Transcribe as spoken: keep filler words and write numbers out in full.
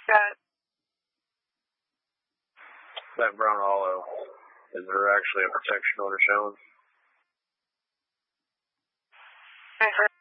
Got it. That brown hollow, is there actually a protection order shown? I heard